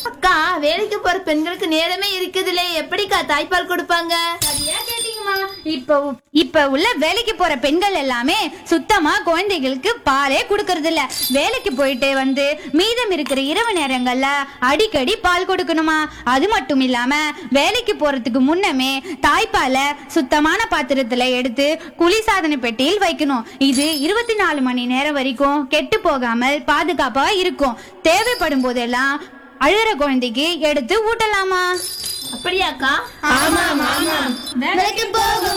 அக்கா, வேலைக்கு போற பெண்களுக்கு நேரமே இருக்குதுல்ல, எப்படிக்கா தாய்ப்பால் கொடுப்பாங்க? சரியா கேட்டீங்கம்மா. இப்ப உள்ள வேலைக்கு போற பெண்கள் எல்லாமே சுத்தமா குழந்தைகளுக்கு பாலே குடுக்கறது இல்ல. வேலைக்கு போயிட்டு வந்து மீதம் இருக்கிற இரவு நேரங்கள்ல அடிக்கடி பால் கொடுக்கணுமா. அது மட்டும் இல்லாம வேலைக்கு போறதுக்கு முன்னமே தாய்ப்பால சுத்தமான பாத்திரத்துல எடுத்து குளிர்சாதன பெட்டியில் வைக்கணும். இது 24 மணி நேரம் வரைக்கும் கெட்டு போகாமல் பாதுகாப்பா இருக்கும். தேவைப்படும் போதெல்லாம் அழுகிற குழந்தைக்கு எடுத்து ஊட்டலாமா. அப்படியாக்கா? ஆமாம் ஆமாம். வேலைக்கு போகும்